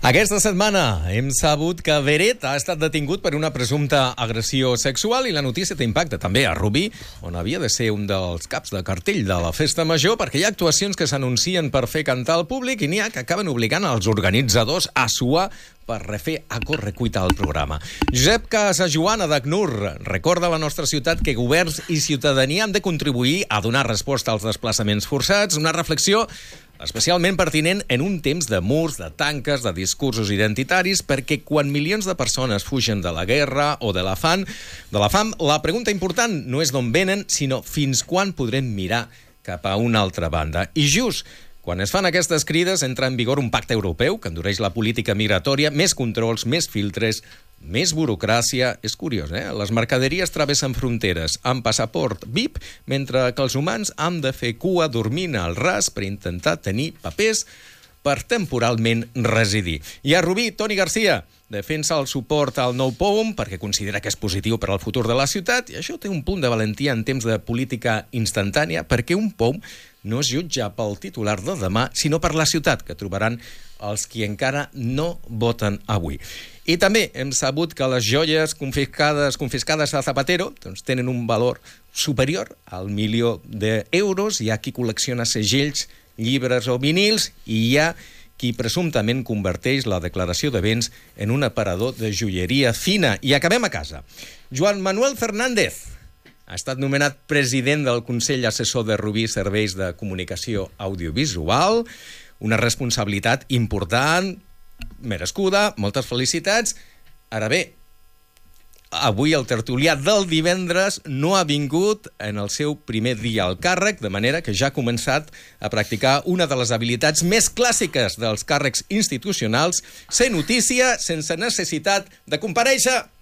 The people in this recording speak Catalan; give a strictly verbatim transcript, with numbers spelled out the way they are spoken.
Aquesta setmana hem sabut que Beret ha estat detingut per una presumpta agressió sexual i la notícia té impacte també a Rubí, on havia de ser un dels caps de cartell de la festa major, perquè hi ha actuacions que s'anuncien per fer cantar al públic i n'hi ha que acaben obligant els organitzadors a suar per refer a correcuita el programa. Josep Casajoana d'Acnur recorda a la nostra ciutat que governs i ciutadania han de contribuir a donar resposta als desplaçaments forçats, una reflexió especialment pertinent en un temps de murs, de tanques, de discursos identitaris, perquè quan milions de persones fugen de la guerra o de la fam, de la fam, la pregunta important no és d'on venen, sinó fins quan podrem mirar cap a una altra banda. I just quan es fan aquestes crides, entra en vigor un pacte europeu que endureix la política migratòria, més controls, més filtres, més burocràcia. És curiós, eh? Les mercaderies travessen fronteres amb passaport V I P, mentre que els humans han de fer cua dormint al ras per intentar tenir papers per temporalment residir. I a Rubí, Toni Garcia defensa el suport al nou P O M perquè considera que és positiu per al futur de la ciutat, i això té un punt de valentia en temps de política instantània, perquè un P O M no es jutja pel titular de demà, sinó per la ciutat, que trobaran els qui encara no voten avui. I també hem sabut que les joies confiscades, confiscades a Zapatero doncs tenen un valor superior al milió d'euros. Hi ha qui col·lecciona segells, llibres o vinils, i hi ha qui presumptament converteix la declaració de béns en un aparador de joieria fina. I acabem a casa. Joan Manuel Fernández ha estat nomenat president del Consell Assessor de Rubí Serveis de Comunicació Audiovisual, una responsabilitat important, merescuda, moltes felicitats. Ara bé, avui el tertulià del divendres no ha vingut en el seu primer dia al càrrec, de manera que ja ha començat a practicar una de les habilitats més clàssiques dels càrrecs institucionals, ser notícia sense necessitat de comparèixer.